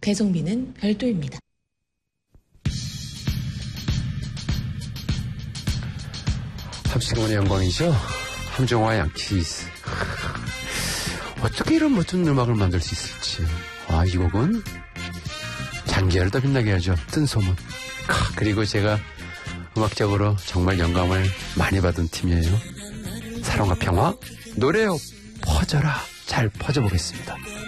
배송비는 별도입니다. 합시공원의 영광이죠. 함정화 양키스. 어떻게 이런 멋진 음악을 만들 수 있을지. 이 곡은 장기하를 더 빛나게 하죠. 뜬 소문. 그리고 제가 음악적으로 정말 영감을 많이 받은 팀이에요. 사랑과 평화, 노래요 퍼져라. 잘 퍼져보겠습니다.